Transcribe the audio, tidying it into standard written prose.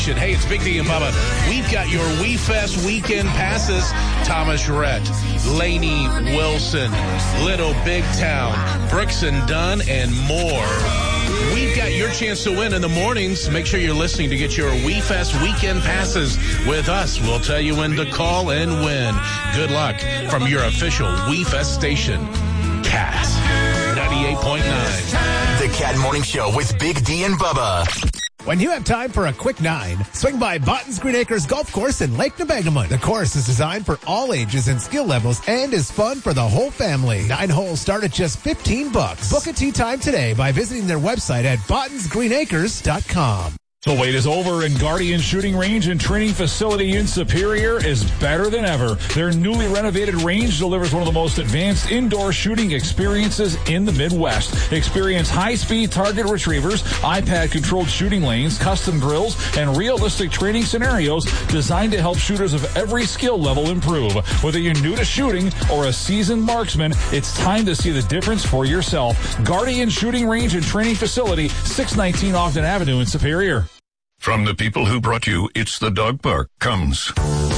Hey, it's Big D and Bubba. We've got your We Fest weekend passes. Thomas Rhett, Lainey Wilson, Little Big Town, Brooks and Dunn, and more. We've got your chance to win in the mornings. Make sure you're listening to get your We Fest weekend passes with us. We'll tell you when to call and win. Good luck from your official We Fest station, Cass 98.9. The Cat Morning Show with Big D and Bubba. When you have time for a quick 9, swing by Botton's Green Acres Golf Course in Lake Nebagamon. The course is designed for all ages and skill levels and is fun for the whole family. 9 holes start at just $15. Book a tee time today by visiting their website at bottonsgreenacres.com. The wait is over, and Guardian Shooting Range and Training Facility in Superior is better than ever. Their newly renovated range delivers one of the most advanced indoor shooting experiences in the Midwest. Experience high-speed target retrievers, iPad-controlled shooting lanes, custom drills, and realistic training scenarios designed to help shooters of every skill level improve. Whether you're new to shooting or a seasoned marksman, it's time to see the difference for yourself. Guardian Shooting Range and Training Facility, 619 Ogden Avenue in Superior. From the people who brought you It's the Dog Park comes